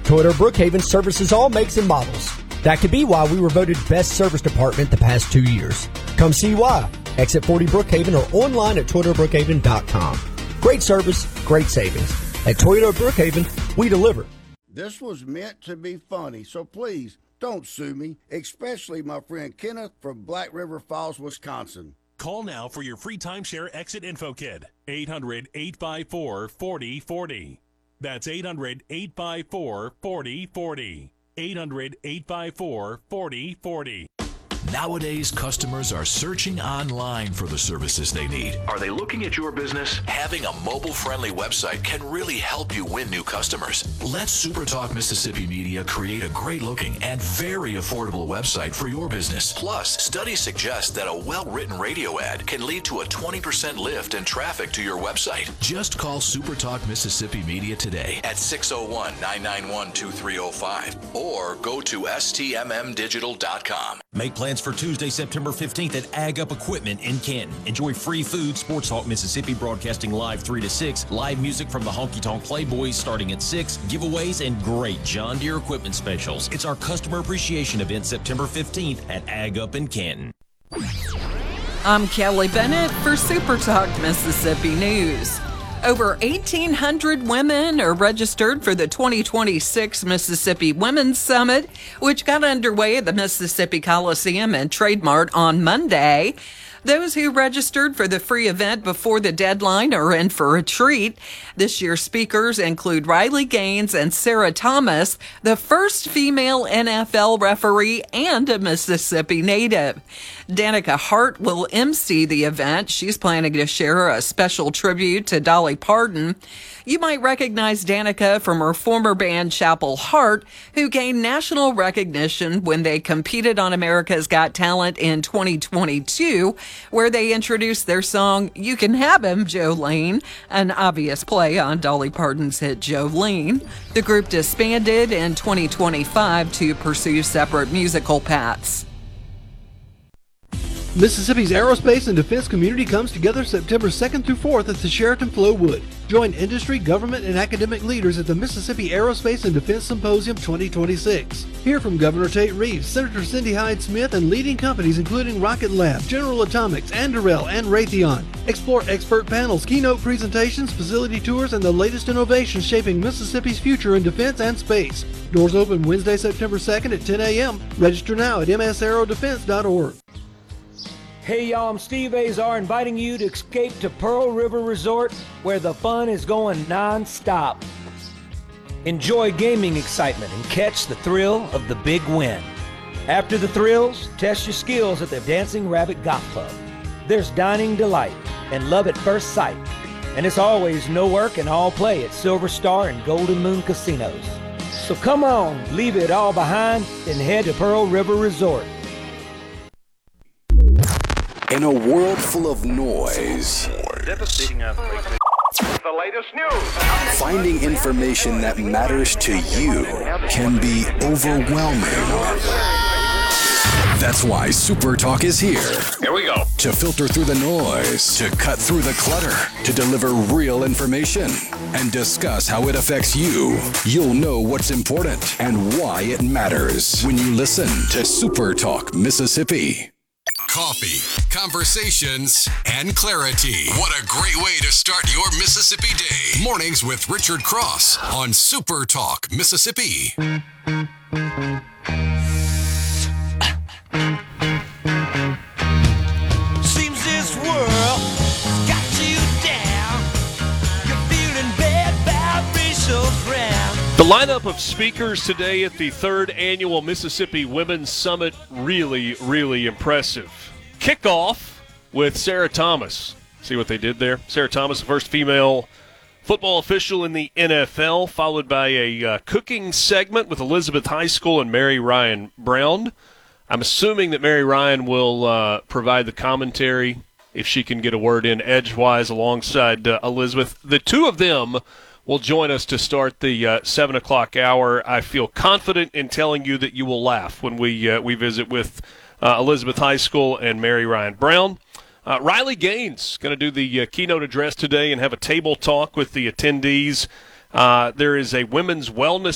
Toyota Brookhaven services all makes and models. That could be why we were voted best service department the past 2 years. Come see why. Exit 40 Brookhaven or online at ToyotaBrookhaven.com. Great service, great savings. At Toyota Brookhaven, we deliver. This was meant to be funny, so please don't sue me, especially my friend Kenneth from Black River Falls, Wisconsin. Call now for your free timeshare exit info kit. 800-854-4040. That's 800-854-4040. 800-854-4040. Nowadays, customers are searching online for the services they need. Are they looking at your business? Having a mobile-friendly website can really help you win new customers. Let SuperTalk Mississippi Media create a great-looking and very affordable website for your business. Plus, studies suggest that a well-written radio ad can lead to a 20% lift in traffic to your website. Just call SuperTalk Mississippi Media today at 601-991-2305 or go to stmmdigital.com. Make plans for Tuesday, September 15th at Ag Up Equipment in Canton. Enjoy free food, Sports Talk Mississippi broadcasting live 3 to 6, live music from the Honky Tonk Playboys starting at 6, giveaways, and great John Deere equipment specials. It's our customer appreciation event September 15th at Ag Up in Canton. I'm Kelly Bennett for Super Talk Mississippi News. Over 1,800 women are registered for the 2026 Mississippi Women's Summit, which got underway at the Mississippi Coliseum and Trade Mart on Monday. Those who registered for the free event before the deadline are in for a treat. This year's speakers include Riley Gaines and Sarah Thomas, the first female NFL referee and a Mississippi native. Danica Hart will MC the event. She's planning to share a special tribute to Dolly Parton. You might recognize Danica from her former band Chapel Hart, who gained national recognition when they competed on America's Got Talent in 2022, where they introduced their song You Can Have Him, Jolene, an obvious play on Dolly Parton's hit Jolene. The group disbanded in 2025 to pursue separate musical paths. Mississippi's aerospace and defense community comes together September 2nd through 4th at the Sheraton Flowood. Join industry, government, and academic leaders at the Mississippi Aerospace and Defense Symposium 2026. Hear from Governor Tate Reeves, Senator Cindy Hyde-Smith, and leading companies including Rocket Lab, General Atomics, Anduril, and Raytheon. Explore expert panels, keynote presentations, facility tours, and the latest innovations shaping Mississippi's future in defense and space. Doors open Wednesday, September 2nd at 10 a.m. Register now at msaerodefense.org. Hey y'all, I'm Steve Azar inviting you to escape to Pearl River Resort where the fun is going non-stop. Enjoy gaming excitement and catch the thrill of the big win. After the thrills, test your skills at the Dancing Rabbit Golf Club. There's dining delight and love at first sight. And it's always no work and all play at Silver Star and Golden Moon Casinos. So come on, leave it all behind and head to Pearl River Resort. In a world full of noise, devastating earthquake. The latest news. Finding information that matters to you can be overwhelming. That's why Super Talk is here. Here we go. To filter through the noise, to cut through the clutter, to deliver real information, and discuss how it affects you. You'll know what's important and why it matters when you listen to Super Talk Mississippi. Coffee, conversations, and clarity. What a great way to start your Mississippi day. Mornings with Richard Cross on Super Talk Mississippi. Seems this world got you down. You're feeling bad vibrations round. The lineup of speakers today at the 3rd Annual Mississippi Women's Summit, really impressive. Kickoff with Sarah Thomas. See what they did there? Sarah Thomas, the first female football official in the NFL, followed by a cooking segment with Elizabeth High School and Mary Ryan Brown. I'm assuming that Mary Ryan will provide the commentary if she can get a word in edgewise alongside Elizabeth. The two of them will join us to start the 7 o'clock hour. I feel confident in telling you that you will laugh when we visit with Elizabeth High School and Mary Ryan Brown. Riley Gaines going to do the keynote address today and have a table talk with the attendees. There is a women's wellness